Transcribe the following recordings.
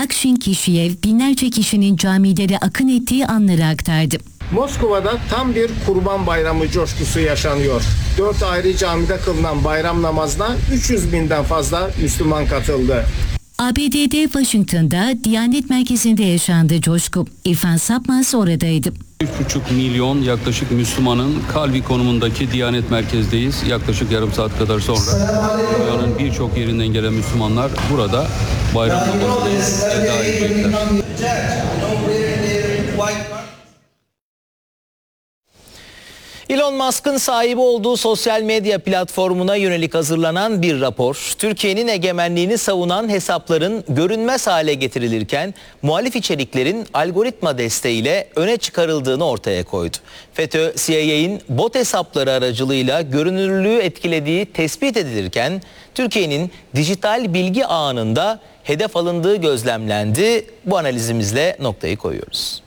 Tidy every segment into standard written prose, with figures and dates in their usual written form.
Akşin Kişiyev binlerce kişinin camilere akın ettiği anları aktardı. Moskova'da tam bir Kurban Bayramı coşkusu yaşanıyor. 4 ayrı camide kılınan bayram namazına 300 binden fazla Müslüman katıldı. ABD'de Washington'da Diyanet Merkezi'nde yaşandı coşku. İrfan Sapmaz oradaydı. 3,5 milyon yaklaşık Müslümanın kalbi konumundaki Diyanet Merkez'deyiz. Yaklaşık yarım saat kadar sonra dünyanın birçok yerinden gelen Müslümanlar burada bayram namazını eda edecekler. Elon Musk'ın sahibi olduğu sosyal medya platformuna yönelik hazırlanan bir rapor, Türkiye'nin egemenliğini savunan hesapların görünmez hale getirilirken muhalif içeriklerin algoritma desteğiyle öne çıkarıldığını ortaya koydu. FETÖ, CIA'in bot hesapları aracılığıyla görünürlüğü etkilediği tespit edilirken Türkiye'nin dijital bilgi ağında hedef alındığı gözlemlendi. Bu analizimizle noktayı koyuyoruz.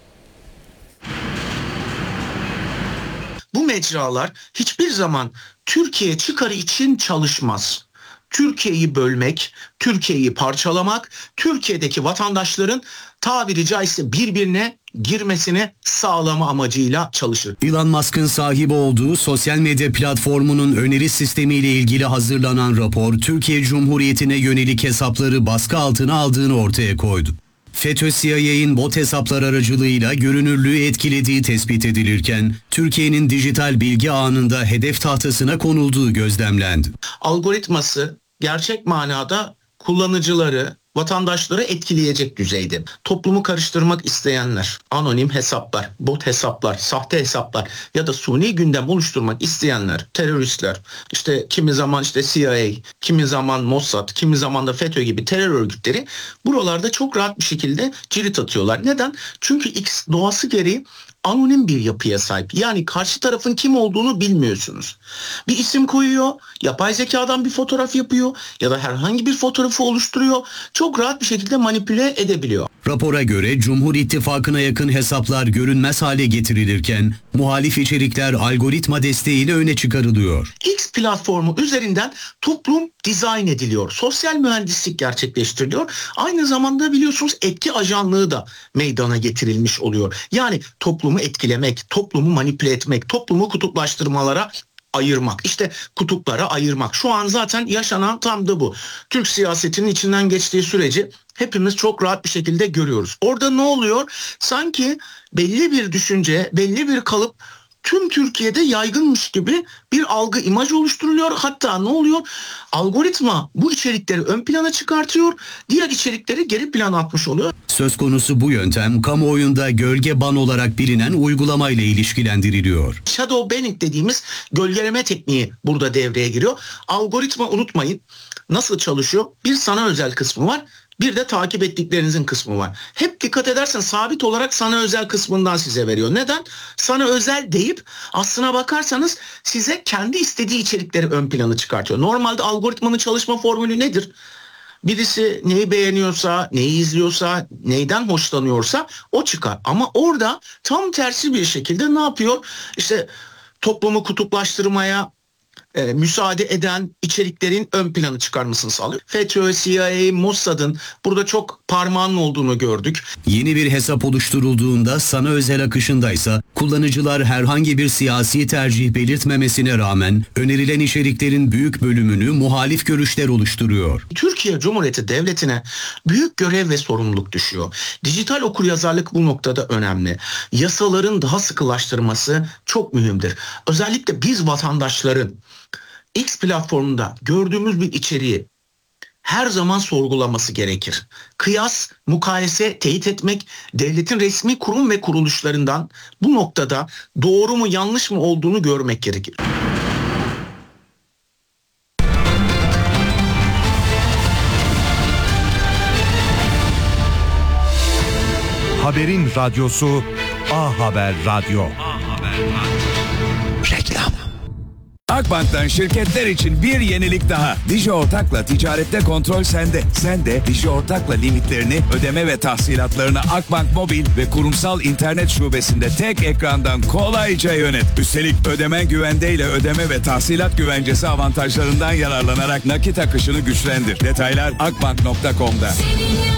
Bu mecralar hiçbir zaman Türkiye çıkarı için çalışmaz. Türkiye'yi bölmek, Türkiye'yi parçalamak, Türkiye'deki vatandaşların tabiri caizse birbirine girmesini sağlama amacıyla çalışır. Elon Musk'ın sahibi olduğu sosyal medya platformunun öneri sistemiyle ilgili hazırlanan rapor, Türkiye Cumhuriyeti'ne yönelik hesapları baskı altına aldığını ortaya koydu. FETÖ, CIA'in bot hesaplar aracılığıyla görünürlüğü etkilediği tespit edilirken, Türkiye'nin dijital bilgi ağında hedef tahtasına konulduğu gözlemlendi. Algoritması gerçek manada kullanıcıları, vatandaşları etkileyecek düzeyde. Toplumu karıştırmak isteyenler, anonim hesaplar, bot hesaplar, sahte hesaplar ya da suni gündem oluşturmak isteyenler, teröristler, işte kimi zaman işte CIA, kimi zaman Mossad, kimi zaman da FETÖ gibi terör örgütleri buralarda çok rahat bir şekilde cirit atıyorlar. Neden? Çünkü X doğası gereği anonim bir yapıya sahip. Yani karşı tarafın kim olduğunu bilmiyorsunuz. Bir isim koyuyor, yapay zekadan bir fotoğraf yapıyor ya da herhangi bir fotoğrafı oluşturuyor. Çok rahat bir şekilde manipüle edebiliyor. Rapora göre Cumhur İttifakı'na yakın hesaplar görünmez hale getirilirken muhalif içerikler algoritma desteğiyle öne çıkarılıyor. X platformu üzerinden toplum dizayn ediliyor. Sosyal mühendislik gerçekleştiriliyor. Aynı zamanda biliyorsunuz etki ajanlığı da meydana getirilmiş oluyor. Yani toplumu etkilemek, toplumu manipüle etmek, toplumu kutuplaştırmalara ayırmak. İşte kutuplara ayırmak. Şu an zaten yaşanan tam da bu. Türk siyasetinin içinden geçtiği süreci hepimiz çok rahat bir şekilde görüyoruz. Orada ne oluyor? Sanki belli bir düşünce, belli bir kalıp tüm Türkiye'de yaygınmış gibi bir algı, imaj oluşturuluyor. Hatta ne oluyor? Algoritma bu içerikleri ön plana çıkartıyor, diğer içerikleri geri plana atmış oluyor. Söz konusu bu yöntem kamuoyunda gölge ban olarak bilinen uygulamayla ilişkilendiriliyor. Shadow banning dediğimiz gölgeleme tekniği burada devreye giriyor. Algoritma, unutmayın, nasıl çalışıyor? Bir sana özel kısmı var. Bir de takip ettiklerinizin kısmı var. Hep dikkat edersen sabit olarak sana özel kısmından size veriyor. Neden? Sana özel deyip aslına bakarsanız size kendi istediği içerikleri ön plana çıkartıyor. Normalde algoritmanın çalışma formülü nedir? Birisi neyi beğeniyorsa, neyi izliyorsa, neyden hoşlanıyorsa o çıkar. Ama orada tam tersi bir şekilde ne yapıyor? İşte toplumu kutuplaştırmaya müsaade eden içeriklerin ön planı çıkarmasını sağlıyor. FETÖ, CIA, Mossad'ın burada çok parmağının olduğunu gördük. Yeni bir hesap oluşturulduğunda sana özel akışındaysa kullanıcılar herhangi bir siyasi tercih belirtmemesine rağmen önerilen içeriklerin büyük bölümünü muhalif görüşler oluşturuyor. Türkiye Cumhuriyeti Devleti'ne büyük görev ve sorumluluk düşüyor. Dijital okuryazarlık bu noktada önemli. Yasaların daha sıkılaştırması çok mühimdir. Özellikle biz vatandaşların X platformunda gördüğümüz bir içeriği her zaman sorgulaması gerekir. Kıyas, mukayese, teyit etmek devletin resmi kurum ve kuruluşlarından bu noktada doğru mu yanlış mı olduğunu görmek gerekir. Haberin radyosu A Haber Radyo. Reklam. Akbank'tan şirketler için bir yenilik daha. Digi Ortak'la ticarette kontrol sende. Sen de Digi Ortak'la limitlerini, ödeme ve tahsilatlarını Akbank Mobil ve kurumsal internet şubesinde tek ekrandan kolayca yönet. Üstelik ödemen güvendeyle ödeme ve tahsilat güvencesi avantajlarından yararlanarak nakit akışını güçlendir. Detaylar akbank.com'da.